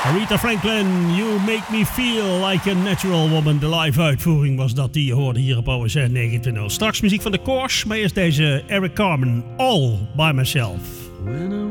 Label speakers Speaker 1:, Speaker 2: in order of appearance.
Speaker 1: Aretha Franklin, You Make Me Feel Like a Natural Woman. De live uitvoering was dat die je hoorde hier op OSN 29. Straks muziek van de Course, maar eerst deze Eric Carmen, All By Myself.